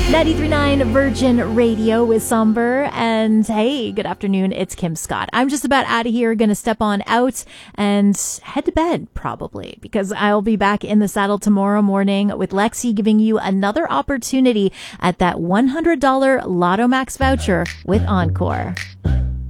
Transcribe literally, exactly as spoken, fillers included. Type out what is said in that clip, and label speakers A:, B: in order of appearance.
A: ninety-three point nine Virgin Radio with Somber. And hey, good afternoon. It's Kim Scott. I'm just about out of here. Going to step on out and head to bed, probably, because I'll be back in the saddle tomorrow morning with Lexi giving you another opportunity at that one hundred dollars Lotto Max voucher with Encore.